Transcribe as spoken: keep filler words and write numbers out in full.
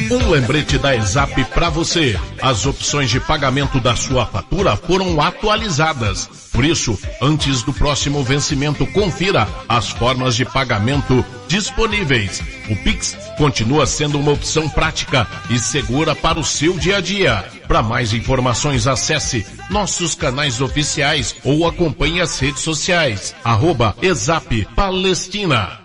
Um lembrete da Exap para você. As opções de pagamento da sua fatura foram atualizadas. Por isso, antes do próximo vencimento, confira as formas de pagamento disponíveis. O Pix continua sendo uma opção prática e segura para o seu dia a dia. Para mais informações, acesse nossos canais oficiais ou acompanhe as redes sociais. Arroba Exap Palestina.